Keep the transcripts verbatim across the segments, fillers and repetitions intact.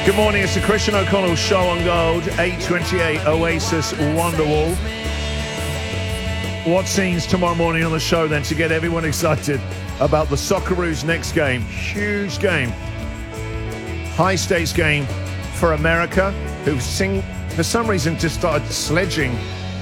Good morning, it's the Christian O'Connell Show on Gold, eight twenty-eight Oasis Wonderwall. What scenes tomorrow morning on the show then to get everyone excited about the Socceroos' next game? Huge game. High stakes game for America, who sing, for some reason just started sledging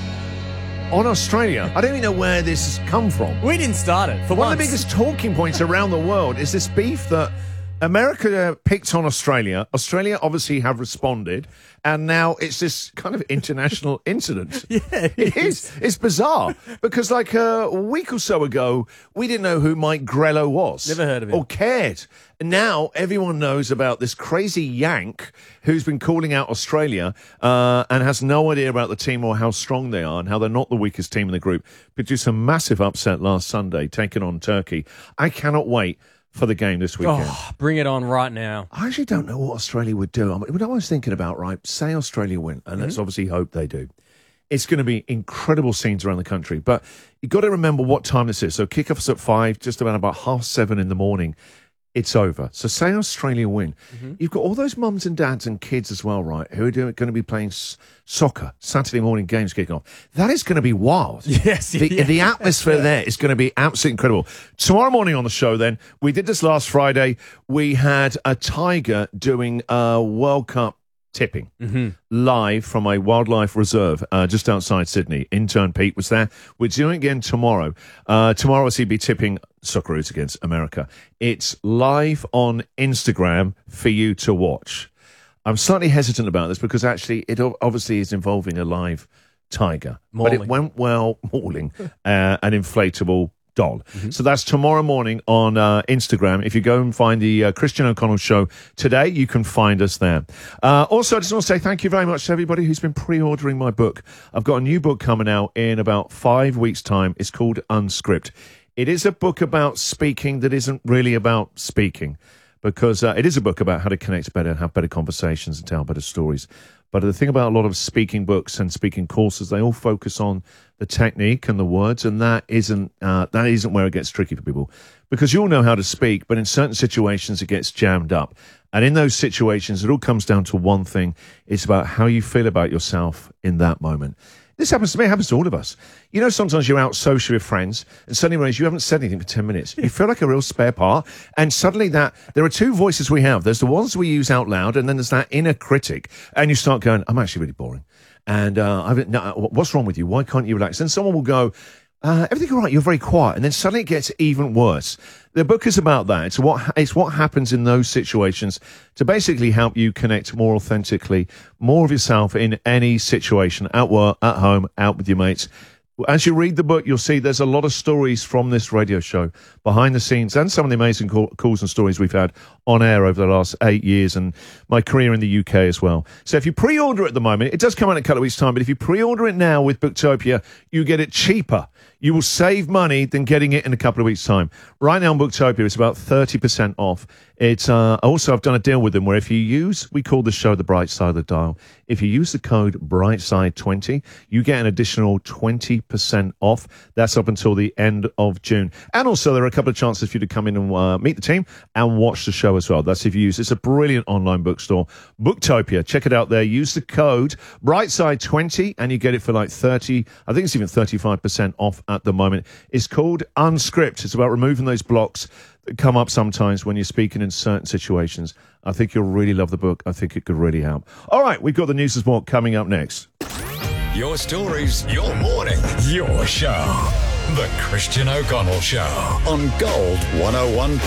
on Australia. I don't even know where this has come from. We didn't start it. For One once. of the biggest talking points around the world is this beef that America picked on Australia. Australia obviously have responded, and now it's this kind of international incident. Yeah, it, it is. It's bizarre because, like a week or so ago, we didn't know who Mike Grello was. Never heard of him. Or cared. And now everyone knows about this crazy Yank who's been calling out Australia uh, and has no idea about the team or how strong they are and how they're not the weakest team in the group. Produced a massive upset last Sunday, taking on Turkey. I cannot wait for the game this weekend. Oh, bring it on right now. I actually don't know what Australia would do. I mean, what I was thinking about, right, say Australia win, and mm-hmm. let's obviously hope they do. It's going to be incredible scenes around the country. But you've got to remember what time this is. So kick-off's at five, just about about half seven in the morning. It's over. So say Australia win. Mm-hmm. You've got all those mums and dads and kids as well, right, who are doing, going to be playing s- soccer, Saturday morning games kicking off. That is going to be wild. Yes. The, yeah. the atmosphere there is going to be absolutely incredible. Tomorrow morning on the show then, we did this last Friday. We had a tiger doing a World Cup tipping mm-hmm. live from a wildlife reserve uh, just outside Sydney. Intern Pete was there. We're doing it again tomorrow. Uh, tomorrow, we'll be tipping Socceroos against America. It's live on Instagram for you to watch. I'm slightly hesitant about this because actually it obviously is involving a live tiger. Mauling. But it went well, mauling, uh, an inflatable doll. Mm-hmm. So that's tomorrow morning on uh, Instagram. If you go and find the uh, Christian O'Connell Show today, you can find us there. Uh, also, I just want to say thank you very much to everybody who's been pre-ordering my book. I've got a new book coming out in about five weeks' time. It's called Unscript. It is a book about speaking that isn't really about speaking, because uh, it is a book about how to connect better and have better conversations and tell better stories. But the thing about a lot of speaking books and speaking courses, they all focus on the technique and the words, and that isn't uh, that isn't where it gets tricky for people. Because you all know how to speak, but in certain situations it gets jammed up. And in those situations, it all comes down to one thing. It's about how you feel about yourself in that moment. This happens to me, it happens to all of us. You know, sometimes you're out socially with friends and suddenly realize you haven't said anything for ten minutes. You feel like a real spare part. And suddenly that, there are two voices we have. There's the ones we use out loud, and then there's that inner critic. And you start going, I'm actually really boring. And uh, I've, no, what's wrong with you? Why can't you relax? And someone will go, uh, everything all right? You're very quiet. And then suddenly it gets even worse. The book is about that. It's what it's what happens in those situations to basically help you connect more authentically, more of yourself in any situation, at work, at home, out with your mates. As you read the book, you'll see there's a lot of stories from this radio show, behind the scenes, and some of the amazing call, calls and stories we've had on air over the last eight years and my career in the U K as well. So if you pre-order it at the moment, it does come out in a couple of weeks' time, but if you pre-order it now with Booktopia, you get it cheaper. You will save money than getting it in a couple of weeks' time. Right now on Booktopia, it's about thirty percent off. It's uh, also, I've done a deal with them where if you use, we call the show The Bright Side of the Dial. If you use the code brightside twenty, you get an additional twenty percent off. That's up until the end of June. And also, there are a couple of chances for you to come in and uh, meet the team and watch the show as well. That's if you use, it's a brilliant online bookstore. Booktopia, check it out there. Use the code brightside twenty and you get it for like thirty, I think it's even thirty-five percent off at the moment. It's called Unscript. It's about removing those blocks that come up sometimes when you're speaking in certain situations. I think you'll really love the book. I think it could really help. All right, we've got the news and more coming up next. Your stories, your morning, your show. The Christian O'Connell Show on Gold one oh one.